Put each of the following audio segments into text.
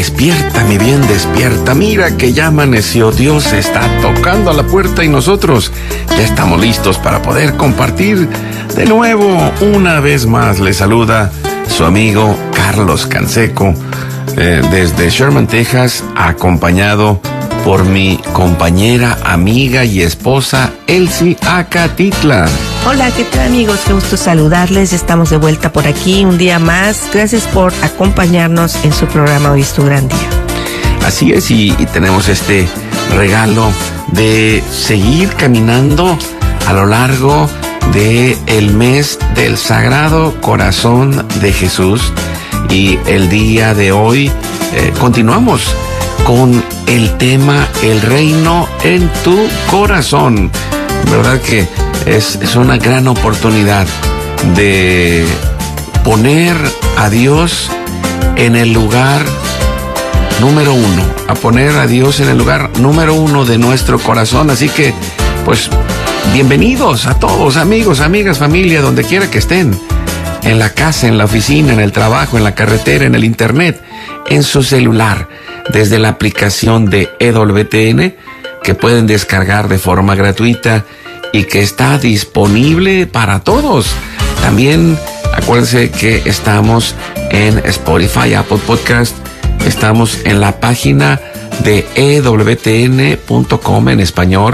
Despierta, mi bien, despierta. Mira que ya amaneció. Dios está tocando a la puerta y nosotros ya estamos listos para poder compartir de nuevo. Una vez más le saluda su amigo Carlos Canseco desde Sherman, Texas, acompañado por mi compañera, amiga y esposa Elsie Acatitla. Hola, ¿qué tal, amigos? Qué gusto saludarles. Estamos de vuelta por aquí un día más. Gracias por acompañarnos en su programa Hoy es tu gran día. Así es, y tenemos este regalo de seguir caminando a lo largo del mes del Sagrado Corazón de Jesús. Y el día de hoy continuamos con el tema El reino en tu corazón. ¿Verdad que es una gran oportunidad de poner a Dios en el lugar número uno, a poner a Dios en el lugar número uno de nuestro corazón? Así que, pues, bienvenidos a todos, amigos, amigas, familia, donde quiera que estén, en la casa, en la oficina, en el trabajo, en la carretera, en el internet, en su celular, desde la aplicación de EWTN, que pueden descargar de forma gratuita y que está disponible para todos. También acuérdense que estamos en Spotify, Apple Podcast, estamos en la página de EWTN.com en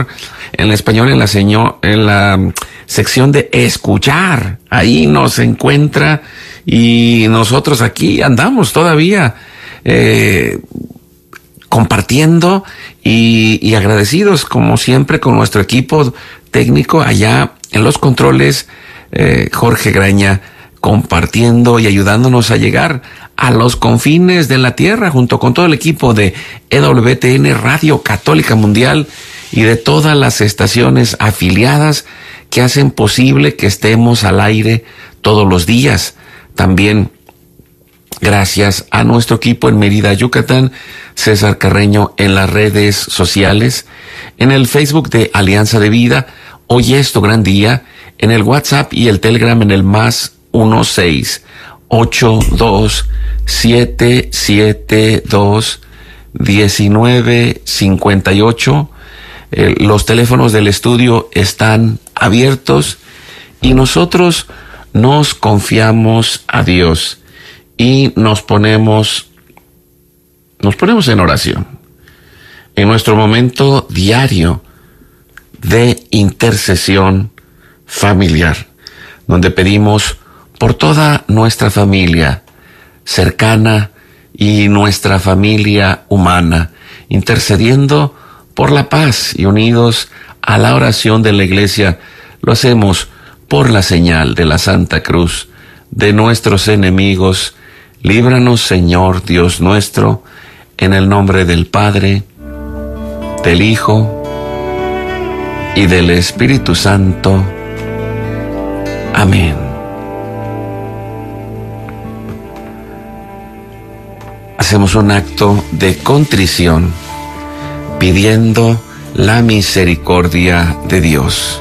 la sección de escuchar. Ahí nos encuentra y nosotros aquí andamos todavía compartiendo y agradecidos como siempre con nuestro equipo técnico allá en los controles, Jorge Graña, compartiendo y ayudándonos a llegar a los confines de la tierra junto con todo el equipo de EWTN Radio Católica Mundial y de todas las estaciones afiliadas que hacen posible que estemos al aire todos los días. También gracias a nuestro equipo en Mérida, Yucatán, César Carreño en las redes sociales, en el Facebook de Alianza de Vida, Hoy es tu gran día, en el WhatsApp y el Telegram en el +16827721958. Los teléfonos del estudio están abiertos y nosotros nos confiamos a Dios y nos ponemos en oración en nuestro momento diario de intercesión familiar, donde pedimos por toda nuestra familia cercana y nuestra familia humana, intercediendo por la paz y unidos a la oración de la Iglesia. Lo hacemos por la señal de la Santa Cruz de nuestros enemigos. Líbranos, Señor Dios nuestro, en el nombre del Padre, del Hijo y del Espíritu Santo. Amén. Hacemos un acto de contrición pidiendo la misericordia de Dios.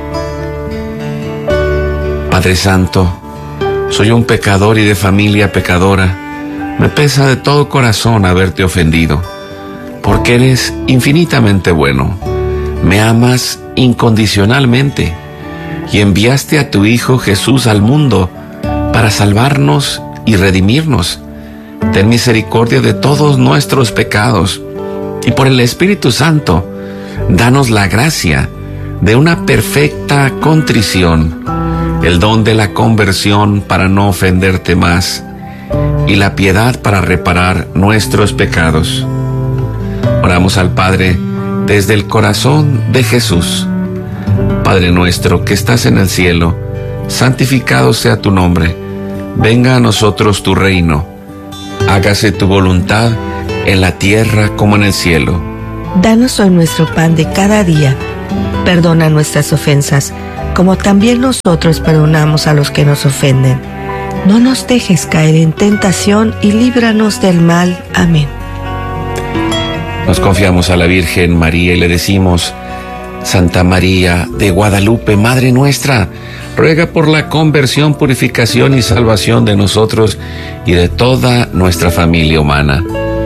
Padre Santo, soy un pecador y de familia pecadora. Me pesa de todo corazón haberte ofendido, porque eres infinitamente bueno. Me amas incondicionalmente y enviaste a tu Hijo Jesús al mundo para salvarnos y redimirnos. Ten misericordia de todos nuestros pecados y por el Espíritu Santo, danos la gracia de una perfecta contrición, el don de la conversión para no ofenderte más y la piedad para reparar nuestros pecados. Oramos al Padre desde el corazón de Jesús. Padre nuestro que estás en el cielo, santificado sea tu nombre. Venga a nosotros tu reino. Hágase tu voluntad en la tierra como en el cielo. Danos hoy nuestro pan de cada día. Perdona nuestras ofensas, como también nosotros perdonamos a los que nos ofenden. No nos dejes caer en tentación y líbranos del mal. Amén. Nos confiamos a la Virgen María y le decimos: Santa María de Guadalupe, Madre nuestra, ruega por la conversión, purificación y salvación de nosotros y de toda nuestra familia humana.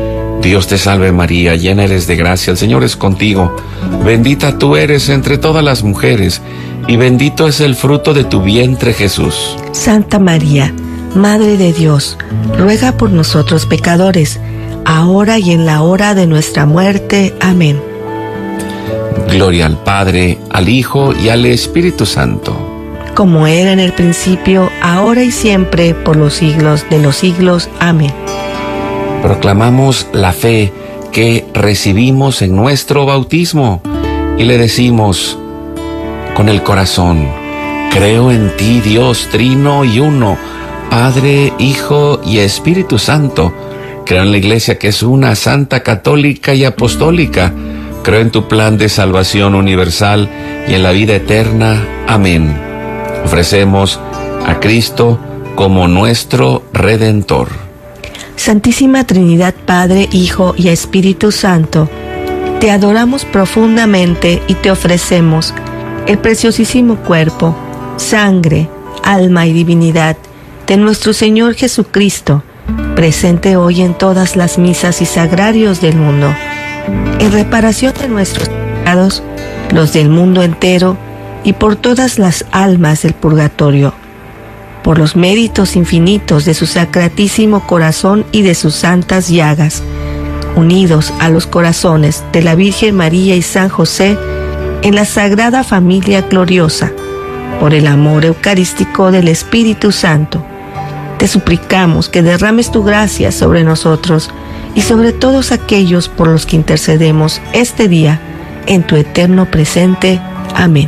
Dios te salve María, llena eres de gracia, el Señor es contigo. Bendita tú eres entre todas las mujeres, y bendito es el fruto de tu vientre, Jesús. Santa María, Madre de Dios, ruega por nosotros pecadores, ahora y en la hora de nuestra muerte. Amén. Gloria al Padre, al Hijo y al Espíritu Santo. Como era en el principio, ahora y siempre, por los siglos de los siglos. Amén. Proclamamos la fe que recibimos en nuestro bautismo y le decimos con el corazón: creo en ti, Dios trino y uno, Padre, Hijo y Espíritu Santo. Creo en la Iglesia que es una, santa, católica y apostólica. Creo en tu plan de salvación universal y en la vida eterna. Amén. Ofrecemos a Cristo como nuestro Redentor. Santísima Trinidad, Padre, Hijo y Espíritu Santo, te adoramos profundamente y te ofrecemos el preciosísimo cuerpo, sangre, alma y divinidad de nuestro Señor Jesucristo, presente hoy en todas las misas y sagrarios del mundo, en reparación de nuestros pecados, los del mundo entero, y por todas las almas del purgatorio, por los méritos infinitos de su sacratísimo corazón y de sus santas llagas, unidos a los corazones de la Virgen María y San José, en la Sagrada Familia Gloriosa, por el amor eucarístico del Espíritu Santo. Te suplicamos que derrames tu gracia sobre nosotros y sobre todos aquellos por los que intercedemos este día, en tu eterno presente. Amén.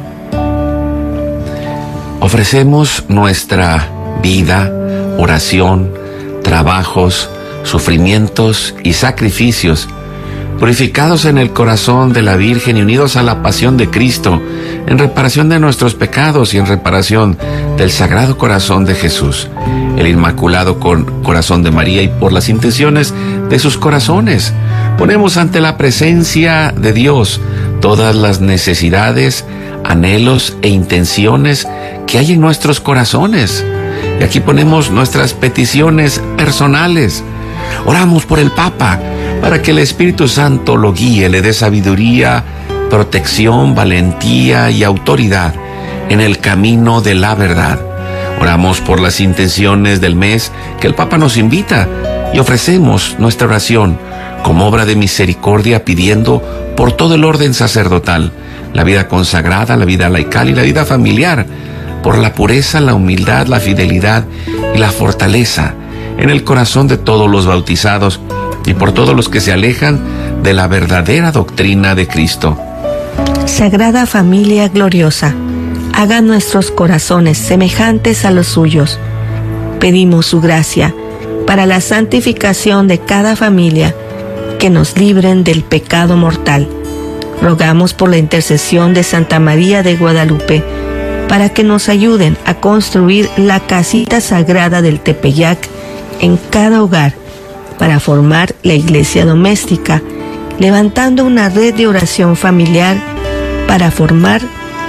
Ofrecemos nuestra vida, oración, trabajos, sufrimientos y sacrificios, purificados en el corazón de la Virgen y unidos a la pasión de Cristo, en reparación de nuestros pecados y en reparación del Sagrado Corazón de Jesús, el Inmaculado Corazón de María, y por las intenciones de sus corazones. Ponemos ante la presencia de Dios todas las necesidades, anhelos e intenciones que hay en nuestros corazones. Y aquí ponemos nuestras peticiones personales. Oramos por el Papa, para que el Espíritu Santo lo guíe, le dé sabiduría, protección, valentía y autoridad en el camino de la verdad. Oramos por las intenciones del mes que el Papa nos invita y ofrecemos nuestra oración como obra de misericordia, pidiendo por todo el orden sacerdotal, la vida consagrada, la vida laical y la vida familiar, por la pureza, la humildad, la fidelidad y la fortaleza en el corazón de todos los bautizados y por todos los que se alejan de la verdadera doctrina de Cristo. Sagrada Familia Gloriosa, haga nuestros corazones semejantes a los suyos. Pedimos su gracia para la santificación de cada familia, que nos libren del pecado mortal. Rogamos por la intercesión de Santa María de Guadalupe, para que nos ayuden a construir la casita sagrada del Tepeyac en cada hogar, para formar la iglesia doméstica, levantando una red de oración familiar para formar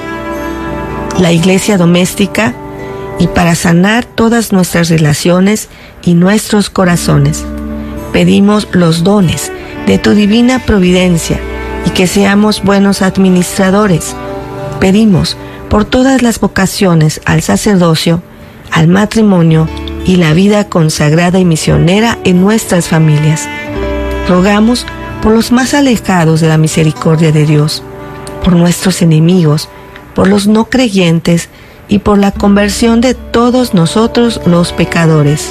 la iglesia doméstica y para sanar todas nuestras relaciones y nuestros corazones. Pedimos los dones de tu divina providencia y que seamos buenos administradores. Pedimos por todas las vocaciones al sacerdocio, al matrimonio y la vida consagrada y misionera en nuestras familias. Rogamos por los más alejados de la misericordia de Dios, por nuestros enemigos, por los no creyentes y por la conversión de todos nosotros los pecadores.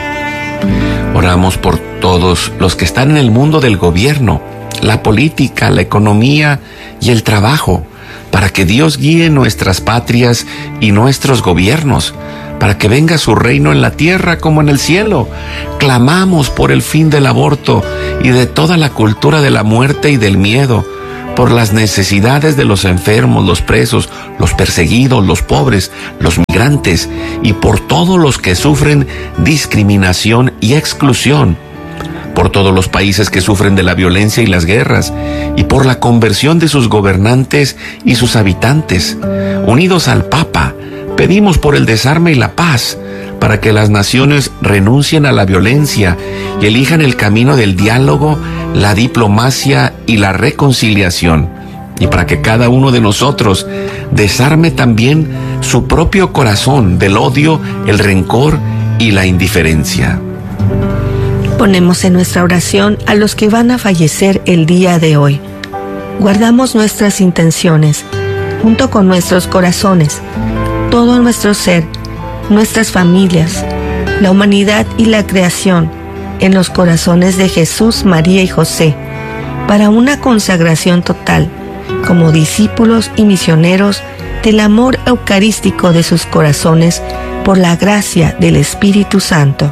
Oramos por todos los que están en el mundo del gobierno, la política, la economía y el trabajo, para que Dios guíe nuestras patrias y nuestros gobiernos, para que venga su reino en la tierra como en el cielo. Clamamos por el fin del aborto y de toda la cultura de la muerte y del miedo, por las necesidades de los enfermos, los presos, los perseguidos, los pobres, los migrantes y por todos los que sufren discriminación y exclusión, por todos los países que sufren de la violencia y las guerras, y por la conversión de sus gobernantes y sus habitantes, unidos al Papa, Pedimos por el desarme y la paz, para que las naciones renuncien a la violencia y elijan el camino del diálogo, la diplomacia y la reconciliación, y para que cada uno de nosotros desarme también su propio corazón del odio, el rencor y la indiferencia. Ponemos en nuestra oración a los que van a fallecer el día de hoy. Guardamos nuestras intenciones, junto con nuestros corazones, todo nuestro ser, nuestras familias, la humanidad y la creación, en los corazones de Jesús, María y José, para una consagración total, como discípulos y misioneros del amor eucarístico de sus corazones, por la gracia del Espíritu Santo.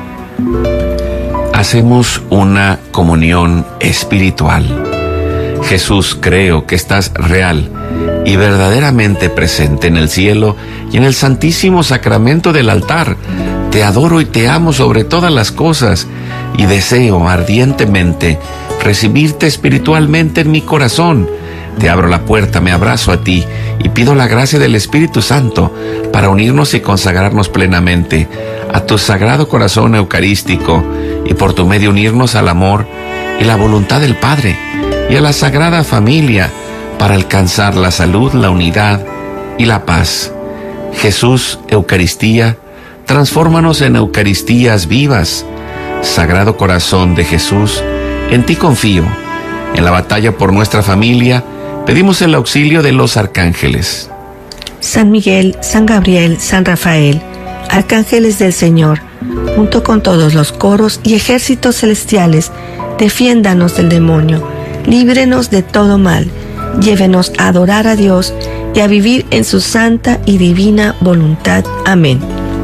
Hacemos una comunión espiritual. Jesús, creo que estás real y verdaderamente presente en el cielo y en el santísimo sacramento del altar. Te adoro y te amo sobre todas las cosas y deseo ardientemente recibirte espiritualmente en mi corazón. Te abro la puerta, me abrazo a ti y pido la gracia del Espíritu Santo para unirnos y consagrarnos plenamente a tu sagrado corazón eucarístico y por tu medio unirnos al amor y la voluntad del Padre y a la Sagrada Familia para alcanzar la salud, la unidad y la paz. Jesús, Eucaristía, transfórmanos en Eucaristías vivas. Sagrado Corazón de Jesús, en ti confío. En la batalla por nuestra familia, pedimos el auxilio de los arcángeles. San Miguel, San Gabriel, San Rafael, arcángeles del Señor, junto con todos los coros y ejércitos celestiales, defiéndanos del demonio, líbrenos de todo mal, llévenos a adorar a Dios y a vivir en su santa y divina voluntad. Amén.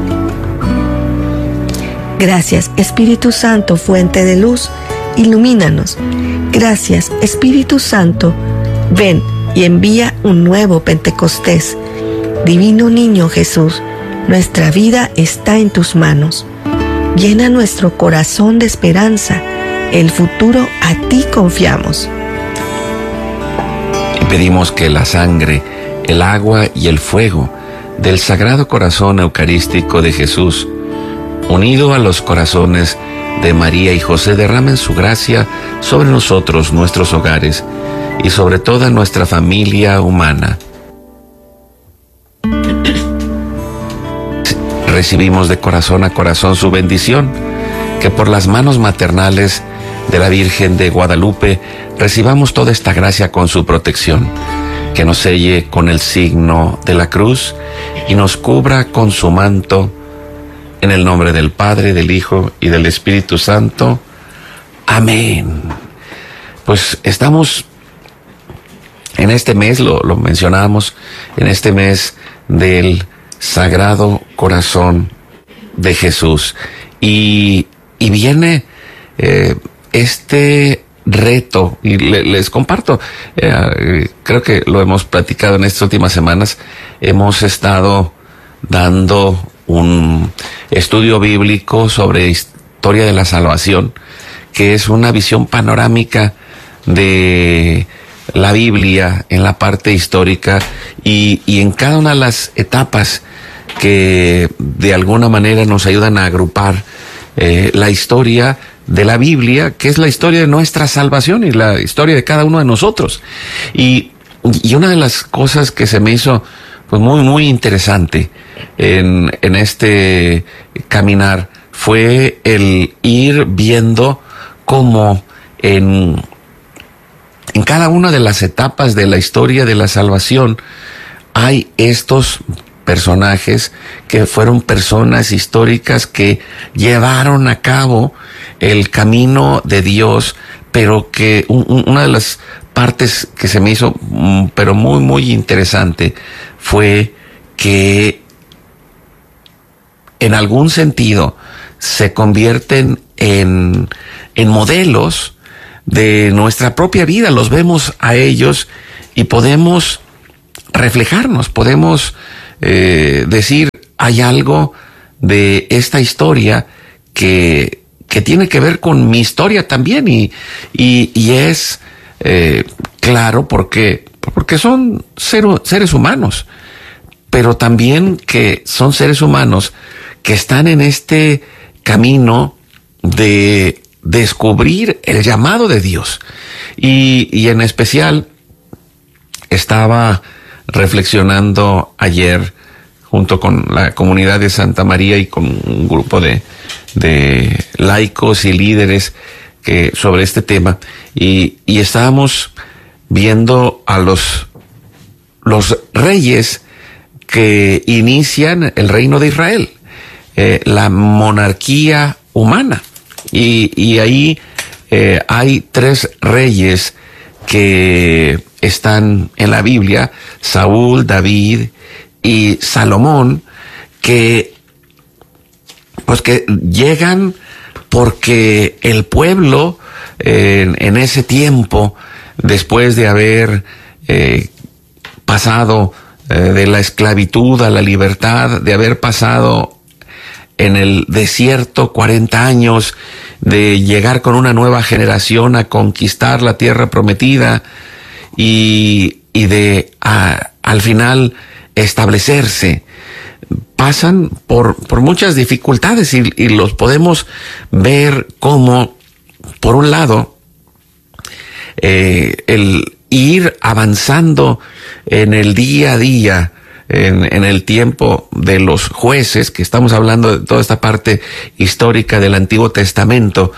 Gracias, Espíritu Santo, fuente de luz, ilumínanos. Gracias, Espíritu Santo, ven y envía un nuevo Pentecostés. Divino Niño Jesús, nuestra vida está en tus manos. Llena nuestro corazón de esperanza. El futuro a ti confiamos. Y pedimos que la sangre, el agua y el fuego del Sagrado Corazón Eucarístico de Jesús, unido a los corazones de María y José, derramen su gracia sobre nosotros, nuestros hogares y sobre toda nuestra familia humana. Recibimos de corazón a corazón su bendición, que por las manos maternales de la Virgen de Guadalupe recibamos toda esta gracia con su protección, que nos selle con el signo de la cruz y nos cubra con su manto, en el nombre del Padre, del Hijo y del Espíritu Santo. Amén. Pues estamos en este mes, lo mencionamos, en este mes del Sagrado Corazón de Jesús. Y viene este reto, y les comparto, creo que lo hemos platicado en estas últimas semanas. Hemos estado dando un estudio bíblico sobre historia de la salvación, que es una visión panorámica de la Biblia en la parte histórica y en cada una de las etapas que de alguna manera nos ayudan a agrupar la historia de la Biblia, que es la historia de nuestra salvación y la historia de cada uno de nosotros. Y una de las cosas que se me hizo pues muy interesante en este caminar fue el ir viendo cómo en cada una de las etapas de la historia de la salvación hay estos personajes que fueron personas históricas que llevaron a cabo el camino de Dios, pero que una de las partes que se me hizo pero muy interesante fue que en algún sentido se convierten en modelos de nuestra propia vida. Los vemos a ellos y podemos reflejarnos, podemos decir, hay algo de esta historia que tiene que ver con mi historia también, y es claro porque son seres humanos, pero también que son seres humanos que están en este camino de descubrir el llamado de Dios. Y en especial estaba reflexionando ayer junto con la comunidad de Santa María y con un grupo de laicos y líderes sobre este tema, y estábamos viendo a los reyes que inician el reino de Israel, la monarquía humana, y ahí hay 3 reyes que están en la Biblia: Saúl, David y Salomón, que llegan porque el pueblo en ese tiempo, después de haber pasado de la esclavitud a la libertad, de haber pasado en el desierto 40 años, de llegar con una nueva generación a conquistar la tierra prometida y de al final establecerse, pasan por muchas dificultades, y los podemos ver como, por un lado, el ir avanzando en el día a día, en el tiempo de los jueces, que estamos hablando de toda esta parte histórica del Antiguo Testamento,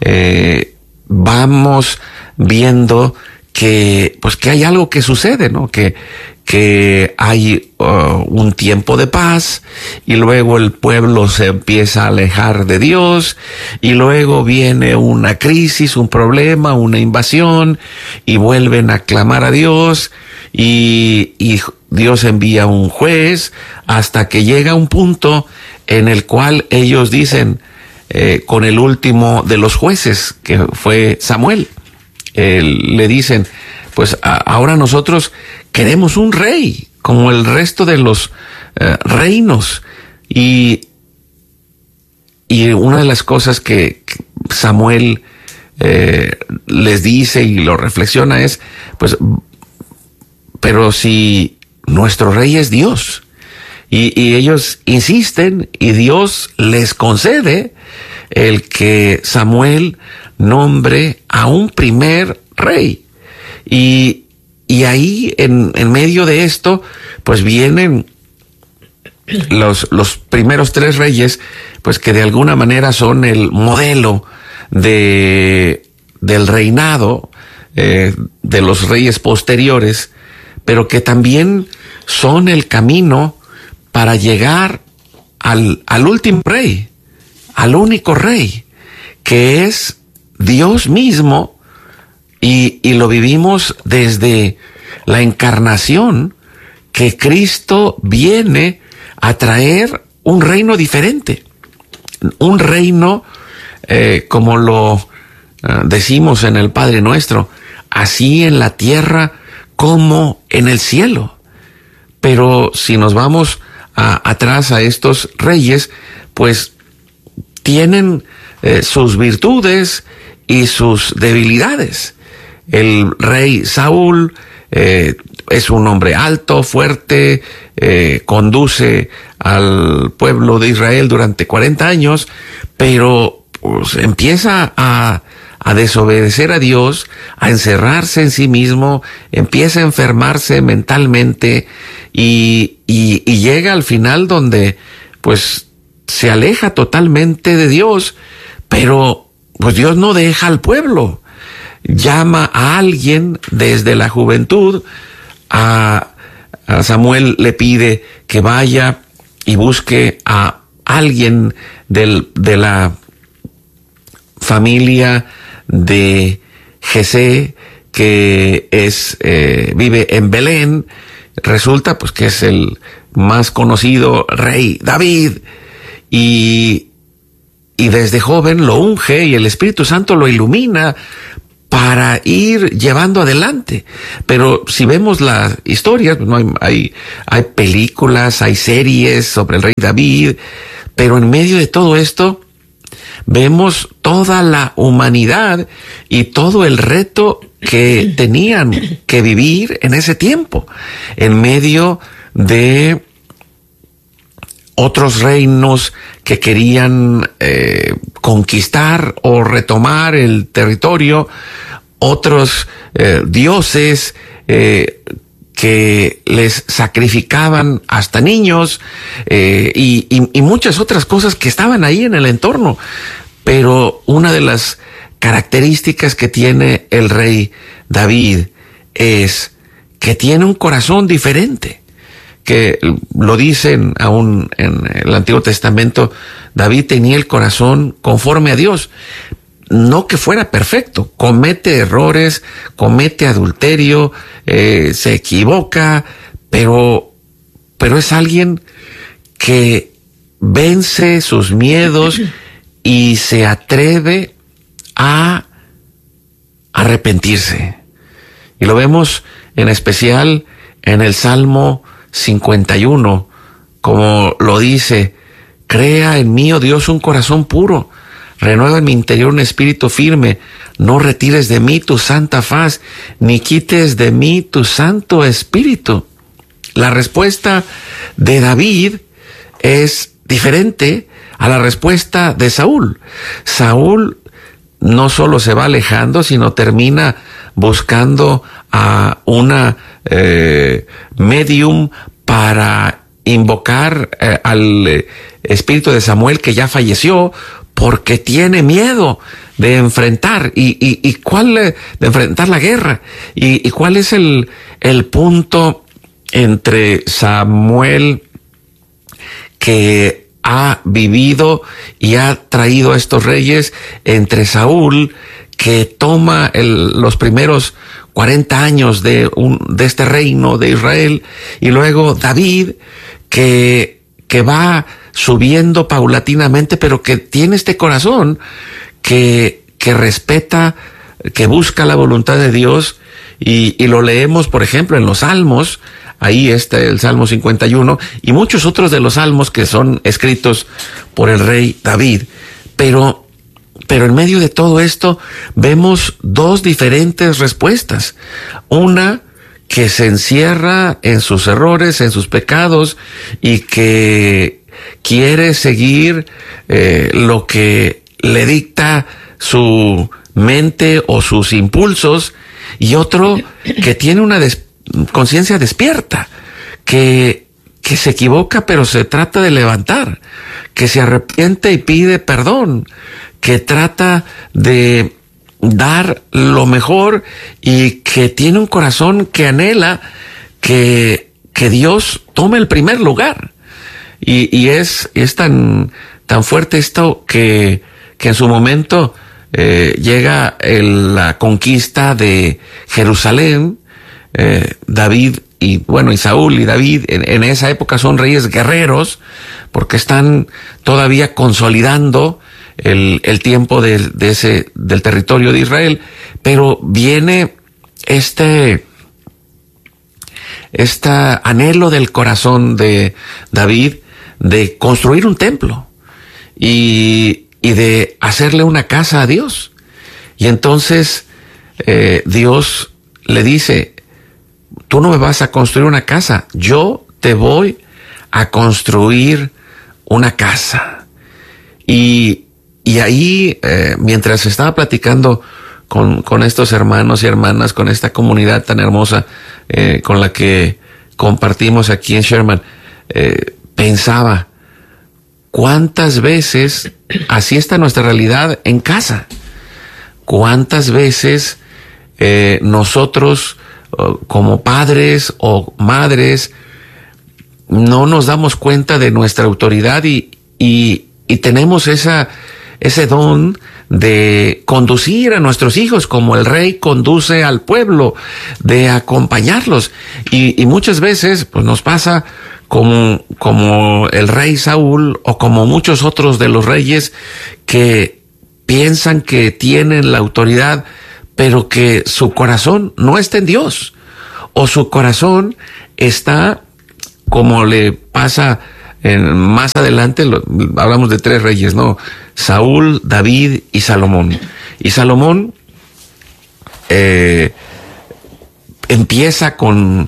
vamos viendo que hay algo que sucede, ¿no? Que hay un tiempo de paz, y luego el pueblo se empieza a alejar de Dios, y luego viene una crisis, un problema, una invasión, y vuelven a clamar a Dios, y Dios envía un juez, hasta que llega un punto en el cual ellos dicen, con el último de los jueces, que fue Samuel, le dicen, pues ahora nosotros queremos un rey, como el resto de los reinos. Y una de las cosas que Samuel les dice y lo reflexiona es, pues, pero si nuestro rey es Dios, y ellos insisten, y Dios les concede el que Samuel nombre a un primer rey. Y ahí, en medio de esto, pues vienen los primeros 3 reyes, pues que de alguna manera son el modelo del reinado de los reyes posteriores, pero que también son el camino para llegar al último rey, al único rey, que es Dios mismo. Y lo vivimos desde la encarnación, que Cristo viene a traer un reino diferente, un reino, como lo decimos en el Padre Nuestro, así en la tierra como en el cielo. Pero si nos vamos atrás a estos reyes, pues tienen sus virtudes y sus debilidades. El rey Saúl es un hombre alto, fuerte, conduce al pueblo de Israel durante 40 años, pero pues empieza a desobedecer a Dios, a encerrarse en sí mismo, empieza a enfermarse mentalmente, y llega al final donde pues se aleja totalmente de Dios, pero pues Dios no deja al pueblo. Llama a alguien desde la juventud, a Samuel le pide que vaya y busque a alguien de la familia de Jesé, que vive en Belén. Resulta pues que es el más conocido rey David, y desde joven lo unge, y el Espíritu Santo lo ilumina para ir llevando adelante. Pero si vemos las historias, no hay películas, hay series sobre el rey David, pero en medio de todo esto vemos toda la humanidad y todo el reto que tenían que vivir en ese tiempo, en medio de otros reinos que querían conquistar o retomar el territorio, otros dioses que les sacrificaban hasta niños, y muchas otras cosas que estaban ahí en el entorno. Pero una de las características que tiene el rey David es que tiene un corazón diferente, que lo dicen aún en el Antiguo Testamento. David tenía el corazón conforme a Dios. No que fuera perfecto, comete errores, comete adulterio, se equivoca, pero es alguien que vence sus miedos y se atreve a arrepentirse. Y lo vemos en especial en el Salmo 51, como lo dice: crea en mí, oh Dios, un corazón puro, renueva en mi interior un espíritu firme, no retires de mí tu santa faz, ni quites de mí tu santo espíritu. La respuesta de David es diferente a la respuesta de Saúl. Saúl no solo se va alejando, sino termina buscando a una medium para invocar al espíritu de Samuel, que ya falleció, porque tiene miedo de enfrentar de enfrentar la guerra. Y cuál es el punto entre Samuel, que ha vivido y ha traído a estos reyes, entre Saúl, que toma los primeros 40 años de este reino de Israel, y luego David, que va subiendo paulatinamente, pero que tiene este corazón que respeta, que busca la voluntad de Dios, y lo leemos, por ejemplo, en los Salmos. Ahí está el Salmo 51 y muchos otros de los salmos que son escritos por el rey David. Pero en medio de todo esto vemos dos diferentes respuestas. Una que se encierra en sus errores, en sus pecados, y que quiere seguir lo que le dicta su mente o sus impulsos, y otro que tiene una conciencia despierta, que se equivoca pero se trata de levantar, que se arrepiente y pide perdón, que trata de dar lo mejor, y que tiene un corazón que anhela que Dios tome el primer lugar. Y es tan fuerte esto que en su momento llega la conquista de Jerusalén. David y Saúl y David en esa época son reyes guerreros, porque están todavía consolidando el tiempo del territorio de Israel. Pero viene este anhelo del corazón de David de construir un templo y de hacerle una casa a Dios. Y entonces Dios le dice: tú no me vas a construir una casa, yo te voy a construir una casa. Y ahí, mientras estaba platicando con estos hermanos y hermanas, con esta comunidad tan hermosa con la que compartimos aquí en Sherman, pensaba, ¿cuántas veces así está nuestra realidad en casa? ¿Cuántas veces nosotros, como padres o madres, no nos damos cuenta de nuestra autoridad y tenemos ese don de conducir a nuestros hijos como el rey conduce al pueblo, de acompañarlos? Y muchas veces pues nos pasa como el rey Saúl, o como muchos otros de los reyes, que piensan que tienen la autoridad, pero que su corazón no está en Dios, o su corazón está, como le pasa más adelante, hablamos de tres reyes, ¿no? Saúl, David y Salomón. Y Salomón empieza con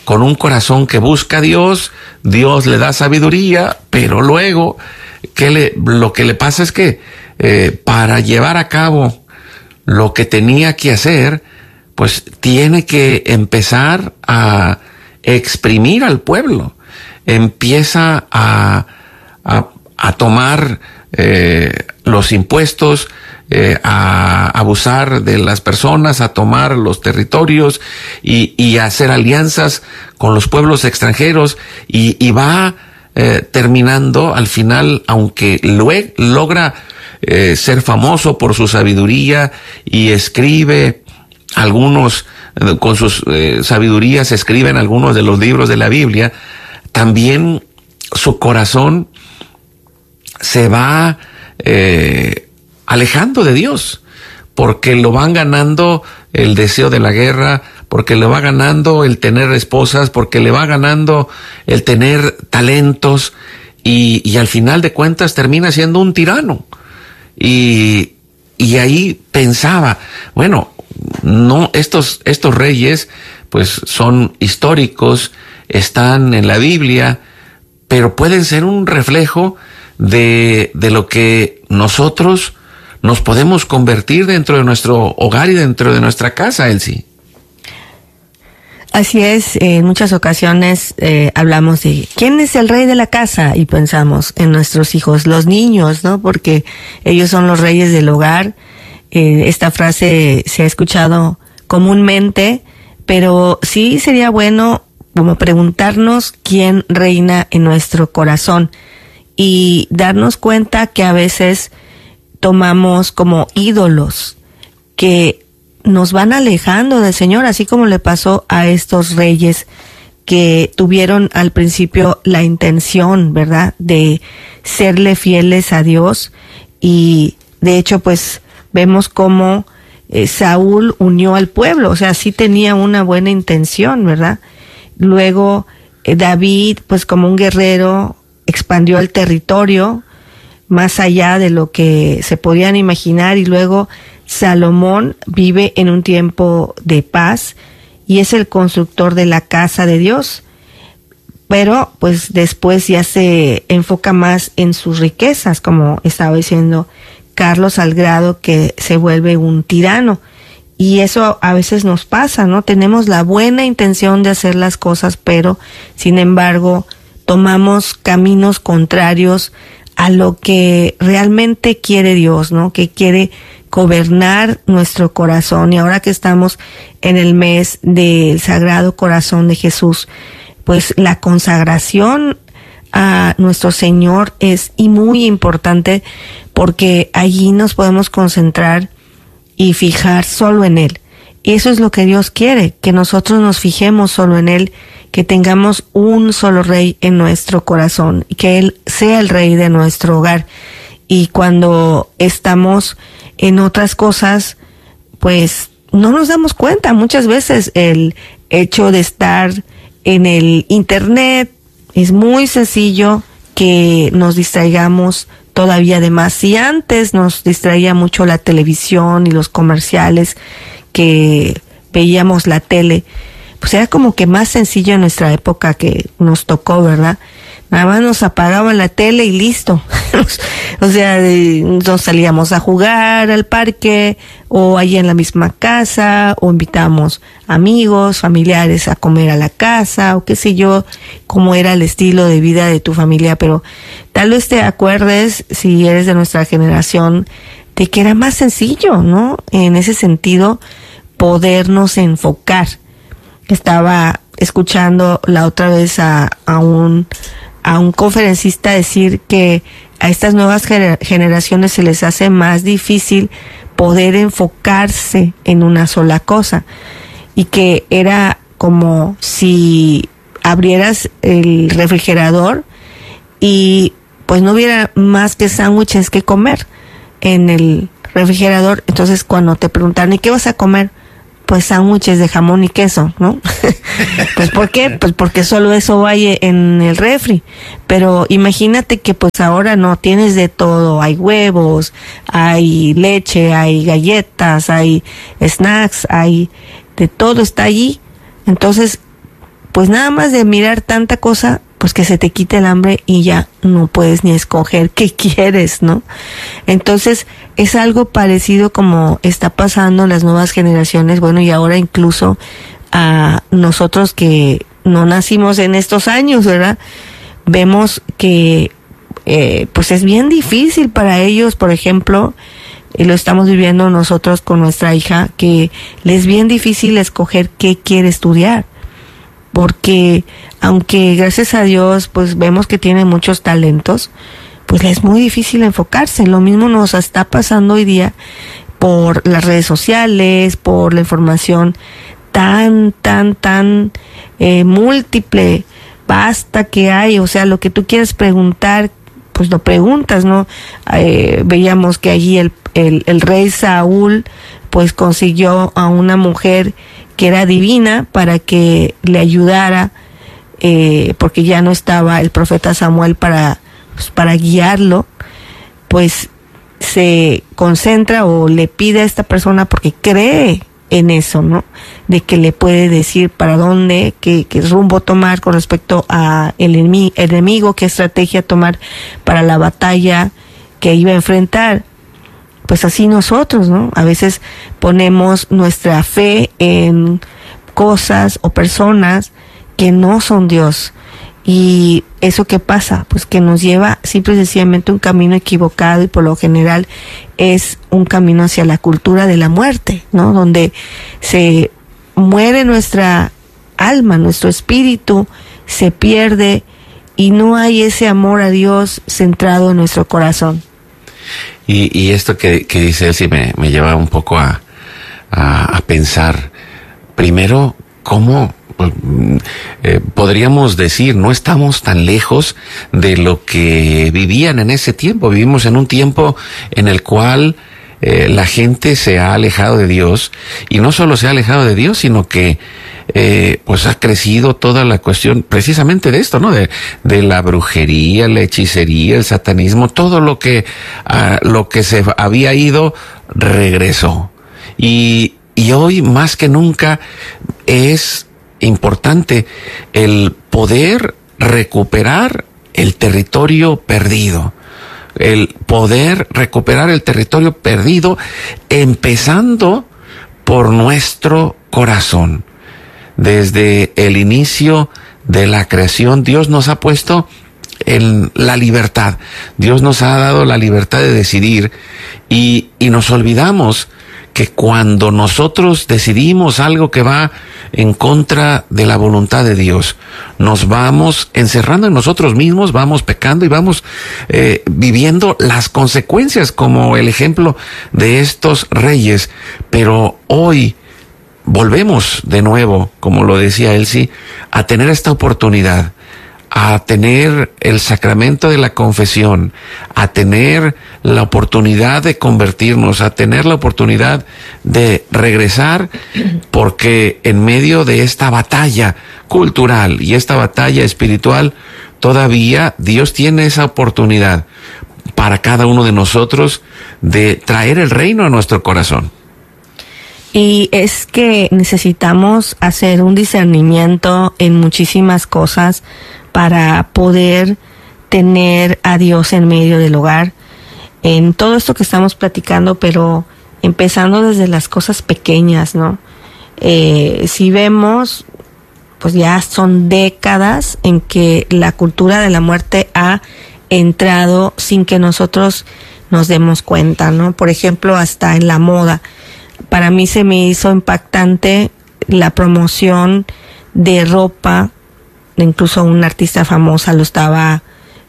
con un corazón que busca a Dios, Dios le da sabiduría, pero luego lo que le pasa es que para llevar a cabo lo que tenía que hacer, pues tiene que empezar a exprimir al pueblo. Empieza a tomar los impuestos, a abusar de las personas, a tomar los territorios y a hacer alianzas con los pueblos extranjeros y va terminando al final, aunque logra ser famoso por su sabiduría y escribe algunos, con sus sabidurías escriben algunos de los libros de la Biblia, también su corazón se va alejando de Dios, porque lo van ganando el deseo de la guerra, porque le va ganando el tener esposas, porque le va ganando el tener talentos, y al final de cuentas termina siendo un tirano. Y ahí pensaba, bueno, no, estos reyes pues son históricos, están en la Biblia, pero pueden ser un reflejo de lo que nosotros nos podemos convertir dentro de nuestro hogar y dentro de nuestra casa, Elsie. Así es, en muchas ocasiones hablamos de ¿quién es el rey de la casa? Y pensamos en nuestros hijos, los niños, ¿no? Porque ellos son los reyes del hogar. Esta frase se ha escuchado comúnmente, pero sí sería bueno como preguntarnos quién reina en nuestro corazón y darnos cuenta que a veces tomamos como ídolos que nos van alejando del Señor, así como le pasó a estos reyes que tuvieron al principio la intención, ¿verdad?, de serle fieles a Dios. Y de hecho, pues vemos cómo Saúl unió al pueblo, o sea, sí tenía una buena intención, ¿verdad? Luego David, pues como un guerrero, expandió el territorio más allá de lo que se podían imaginar, y luego Salomón vive en un tiempo de paz y es el constructor de la casa de Dios, pero pues después ya se enfoca más en sus riquezas, como estaba diciendo Carlos, al grado que se vuelve un tirano. Y eso a veces nos pasa, ¿no? Tenemos la buena intención de hacer las cosas, pero sin embargo tomamos caminos contrarios a lo que realmente quiere Dios, ¿no? Que quiere gobernar nuestro corazón. Y ahora que estamos en el mes del Sagrado Corazón de Jesús, pues la consagración a nuestro Señor es muy importante, porque allí nos podemos concentrar y fijar solo en Él. Y eso es lo que Dios quiere, que nosotros nos fijemos solo en Él, que tengamos un solo rey en nuestro corazón y que Él sea el rey de nuestro hogar. Y cuando estamos en otras cosas, pues no nos damos cuenta. Muchas veces el hecho de estar en el internet es muy sencillo que nos distraigamos todavía de más. Si antes nos distraía mucho la televisión y los comerciales que veíamos la tele, pues era como que más sencillo en nuestra época que nos tocó, ¿verdad? Nada más nos apagaban la tele y listo. O sea, nos salíamos a jugar al parque o allí en la misma casa, o invitamos amigos, familiares a comer a la casa, o qué sé yo, cómo era el estilo de vida de tu familia. Pero tal vez te acuerdes, si eres de nuestra generación, de que era más sencillo, ¿no? En ese sentido, podernos enfocar. Estaba escuchando la otra vez a un conferencista decir que a estas nuevas generaciones se les hace más difícil poder enfocarse en una sola cosa, y que era como si abrieras el refrigerador y pues no hubiera más que sándwiches que comer en el refrigerador. Entonces cuando te preguntaron ¿y qué vas a comer? Pues sándwiches de jamón y queso, ¿no? Pues ¿por qué? Pues porque solo eso hay en el refri. Pero imagínate que pues ahora no, tienes de todo, hay huevos, hay leche, hay galletas, hay snacks, hay de todo, está allí. Entonces, pues nada más de mirar tanta cosa, pues que se te quite el hambre y ya no puedes ni escoger qué quieres, ¿no? Entonces es algo parecido como está pasando en las nuevas generaciones, bueno, y ahora incluso a nosotros que no nacimos en estos años, ¿verdad? Vemos que pues es bien difícil para ellos, por ejemplo, y lo estamos viviendo nosotros con nuestra hija, que les es bien difícil escoger qué quiere estudiar, porque aunque gracias a Dios pues vemos que tiene muchos talentos, pues les es muy difícil enfocarse. Lo mismo nos está pasando hoy día por las redes sociales, por la información tan múltiple, vasta que hay, o sea, lo que tú quieres preguntar, pues lo preguntas, ¿no? Veíamos que allí el rey Saúl pues consiguió a una mujer que era divina para que le ayudara, porque ya no estaba el profeta Samuel para guiarlo, pues se concentra o le pide a esta persona porque cree en eso, ¿no? De que le puede decir para dónde, qué rumbo tomar con respecto a el enemigo, qué estrategia tomar para la batalla que iba a enfrentar. Pues así nosotros, ¿no? A veces ponemos nuestra fe en cosas o personas que no son Dios. Y eso ¿qué pasa? Pues que nos lleva simple y sencillamente un camino equivocado, y por lo general es un camino hacia la cultura de la muerte, ¿no? Donde se muere nuestra alma, nuestro espíritu se pierde y no hay ese amor a Dios centrado en nuestro corazón. Y esto que dice él sí me lleva un poco a pensar, primero, cómo podríamos decir, no estamos tan lejos de lo que vivían en ese tiempo. Vivimos en un tiempo en el cual la gente se ha alejado de Dios, y no solo se ha alejado de Dios, sino que pues ha crecido toda la cuestión precisamente de esto, ¿no? De la brujería, la hechicería, el satanismo, todo lo que se había ido regresó. Y hoy más que nunca es importante el poder recuperar el territorio perdido. El poder recuperar el territorio perdido, empezando por nuestro corazón. Desde el inicio de la creación, Dios nos ha puesto en la libertad. Dios nos ha dado la libertad de decidir, y nos olvidamos que cuando nosotros decidimos algo que va en contra de la voluntad de Dios, nos vamos encerrando en nosotros mismos, vamos pecando y vamos viviendo las consecuencias, como el ejemplo de estos reyes. Pero hoy volvemos de nuevo, como lo decía Elsie, a tener esta oportunidad, a tener el sacramento de la confesión, a tener la oportunidad de convertirnos, a tener la oportunidad de regresar, porque en medio de esta batalla cultural y esta batalla espiritual, todavía Dios tiene esa oportunidad para cada uno de nosotros de traer el reino a nuestro corazón. Y es que necesitamos hacer un discernimiento en muchísimas cosas para poder tener a Dios en medio del hogar, en todo esto que estamos platicando, pero empezando desde las cosas pequeñas, ¿no? Si vemos, pues ya son décadas en que la cultura de la muerte ha entrado sin que nosotros nos demos cuenta, ¿no? Por ejemplo, hasta en la moda. Para mí se me hizo impactante la promoción de ropa, incluso una artista famosa lo estaba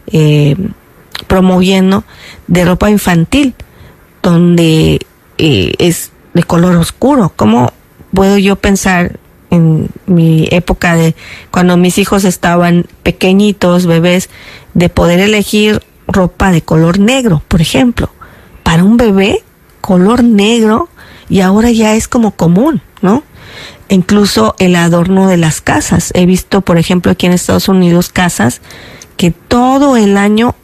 promoviendo, de ropa infantil, donde es de color oscuro. ¿Cómo puedo yo pensar en mi época de cuando mis hijos estaban pequeñitos, bebés, de poder elegir ropa de color negro, por ejemplo? Para un bebé, color negro, y ahora ya es como común, ¿no? Incluso el adorno de las casas. He visto, por ejemplo, aquí en Estados Unidos, casas que todo el año